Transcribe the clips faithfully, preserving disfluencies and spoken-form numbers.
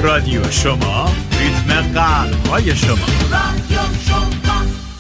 رادیو شما، ریتم قلب‌های شما. رادیو شما.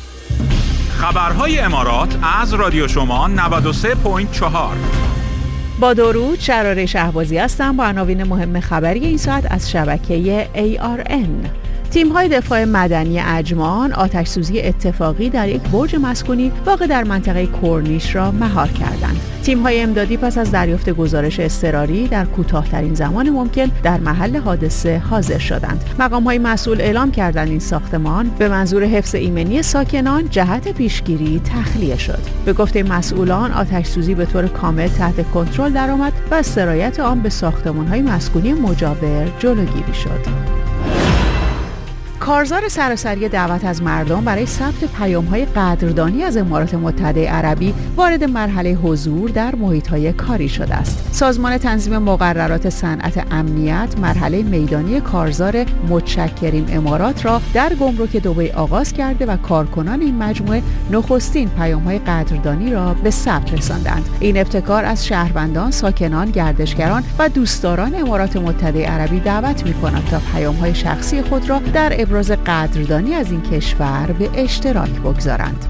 خبرهای امارات از رادیو شما نود و سه ممیز چهار. با درود، شراره شهبازی هستم با عناوین مهم خبری این ساعت از شبکه ای آر ان. تیم‌های دفاع مدنی عجمان آتش‌سوزی اتفاقی در یک برج مسکونی واقع در منطقه کورنیش را مهار کردند. تیم‌های امدادی پس از دریافت گزارش اضطراری در کوتاه‌ترین زمان ممکن در محل حادثه حاضر شدند. مقام‌های مسئول اعلام کردند این ساختمان به منظور حفظ ایمنی ساکنان جهت پیشگیری تخلیه شد. به گفته مسئولان، آتش‌سوزی به طور کامل تحت کنترل درآمد و از سرایت آن به ساختمان‌های مسکونی مجاور جلوگیری شد. کارزار سراسری دعوت از مردم برای ثبت پیام‌های قدردانی از امارات متحده عربی وارد مرحله حضور در محیط‌های کاری شده است. سازمان تنظیم مقررات صنعت امنیت مرحله میدانی کارزار متشکریم امارات را در گمرک دبی آغاز کرده و کارکنان این مجموعه نخستین پیام‌های قدردانی را به ثبت رساندند. این ابتکار از شهروندان، ساکنان، گردشگران و دوستداران امارات متحده عربی دعوت می‌کند تا پیام‌های شخصی خود را در ابراز قدردانی از این کشور به اشتراک بگذارند.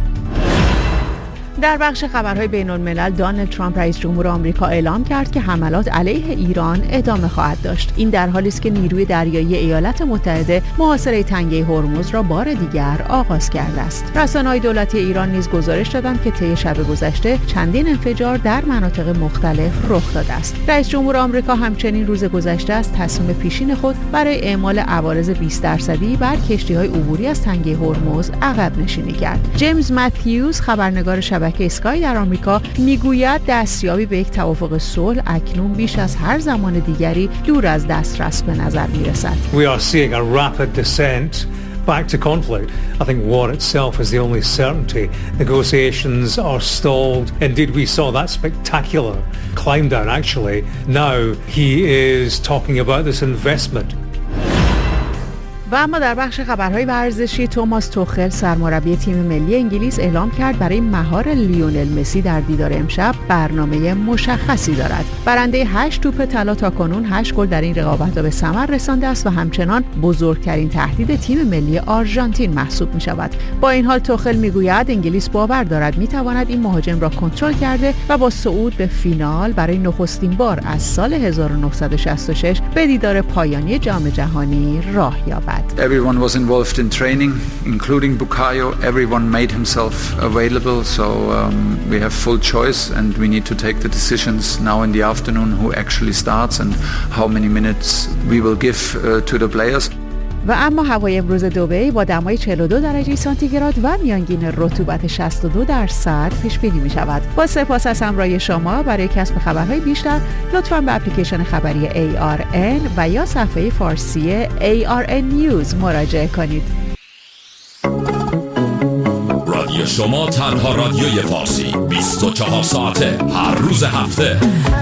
در بخش خبرهای بین‌الملل، دونالد ترامپ رئیس جمهور آمریکا اعلام کرد که حملات علیه ایران ادامه خواهد داشت. این در حالی است که نیروی دریایی ایالات متحده محاصره تنگه هرمز را بار دیگر آغاز کرده است. رسانه‌های دولتی ایران نیز گزارش دادند که طی شب گذشته چندین انفجار در مناطق مختلف رخ داده است. رئیس جمهور آمریکا همچنین روز گذشته از تصمیم پیشین خود برای اعمال عوارض بیست درصدی بر کشتی‌های عبوری از تنگه هرمز عقب نشینی کرد. جیمز متیوز، خبرنگار شبکه اسکای در آمریکا، میگوید دستیابی به یک توافق صلح اکنون بیش از هر زمان دیگری دور از دسترس به نظر میرسد. We are seeing a rapid descent back to conflict. I think war itself is the only certainty. Negotiations are stalled. Indeed, we saw that spectacular climb down actually. Now he is talking about this investment. و اما در بخش خبرهای ورزشی، توماس توخل سرمربی تیم ملی انگلیس اعلام کرد برای مهار لیونل مسی در دیدار امشب برنامه مشخصی دارد. برنده هشت توپ طلا تاکنون هشت گل در این رقابت را به ثمر رسانده است و همچنان بزرگترین تهدید تیم ملی آرژانتین محسوب می شود. با این حال توخل میگوید انگلیس باور دارد می تواند این مهاجم را کنترل کرده و با صعود به فینال برای نخستین بار از سال هزار و نهصد و شصت و شش به دیدار پایانی جام جهانی راه یابد. Everyone was involved in training, including Bukayo. Everyone made himself available, so um, we have full choice and we need to take the decisions now in the afternoon who actually starts and how many minutes we will give uh, to the players. و اما هوای امروز دبی با دمای چهل و دو درجه سانتیگراد و میانگین رطوبت شصت و دو درصد پیش بینی می شود. با سپاس از همراهی شما. برای کسب خبرهای بیشتر لطفاً به اپلیکیشن خبری ای آر ان و یا صفحه فارسی ای آر ان نیوز مراجعه کنید. رادیو شما تنها رادیوی فارسی بیست و چهار ساعته هر روز هفته.